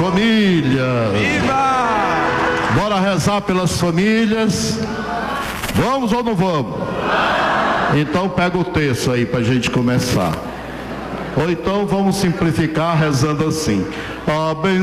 famílias. Viva! Bora rezar pelas famílias. Vamos ou não vamos? Então pega o texto aí pra gente começar. Ou então vamos simplificar rezando assim: